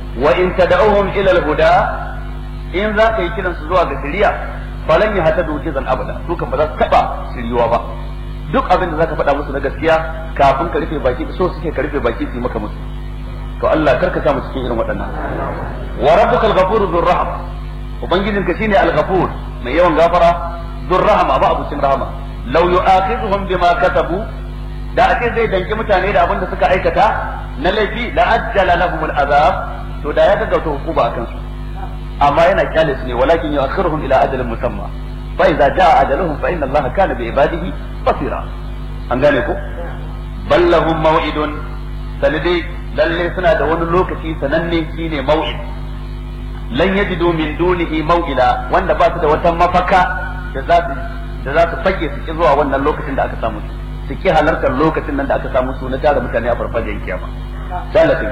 wa in tad'uhum ila al-huda in za ka yi kiran su zuwa ga shari'a falan ya hatadu jizan abada su kan ba za su taba shiriwa ba duk abin da zaka faɗa musu na gaskiya kafin ka rufe baki so suke ka rufe baki su yi maka musu to Allah karka sa mu cikin irin waɗannan wa rabbukal ghafuru dhur rahma ubangijinka shine al-ghafur mai yawan gafara dhur rahma ba abucin rahama law yu'akhidhuhum bima katabu da ake zai danki mutane da abin da suka aikata na laifi la ajjala lahum al-azab to da ya gaggauta hukuma akan su amma yana kyale su ne walakin yu'akhiruhum ila ajalin musamma fa idza jaa ajaluhum fa inna allaha kana bi ibadihi basira an gane ko ballahum maw'idun sanadai lalle suna da wani lokaci sananne shine maw'id lan yajidu min dunihi maw'ila wanda ba su da wata mafaka da za su fage su ki zuwa wannan lokacin da aka samu su ki halartar lokacin nan da aka samu su na tara mutane a farfajiyar kiyama